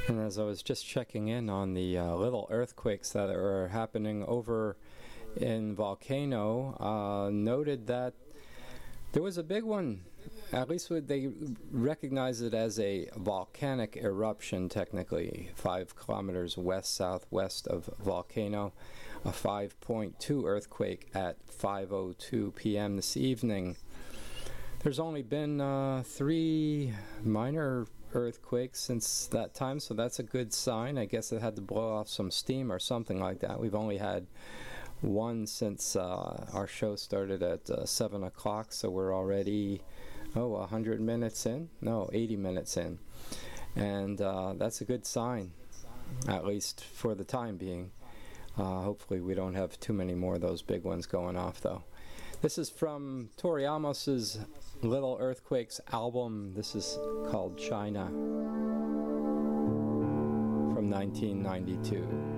And as I was just checking in on the little earthquakes that are happening over in Volcano, noted that there was a big one. At least they recognize it as a volcanic eruption, technically, 5 kilometers west-southwest of Volcano, a 5.2 earthquake at 5:02 p.m. this evening. There's only been 3 minor earthquakes since that time, so that's a good sign. I guess it had to blow off some steam or something like that. We've only had one since our show started at 7 o'clock, so we're already 100 minutes in? No, 80 minutes in. And that's a good sign, at least for the time being. Hopefully we don't have too many more of those big ones going off, though. This is from Tori Amos's Little Earthquakes album. This is called China from 1992.